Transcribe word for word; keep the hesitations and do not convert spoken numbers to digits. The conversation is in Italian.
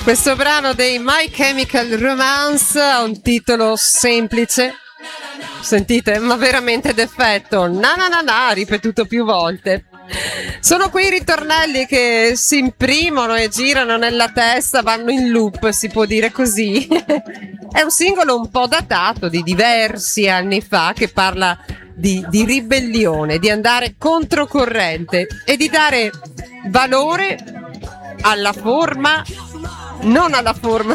Questo brano dei My Chemical Romance ha un titolo semplice, sentite, ma veramente d'effetto. Na na na na, ripetuto più volte. Sono quei ritornelli che si imprimono e girano nella testa, vanno in loop, si può dire così. È un singolo un po' datato, di diversi anni fa, che parla di, di ribellione, di andare controcorrente e di dare valore alla forma, non alla forma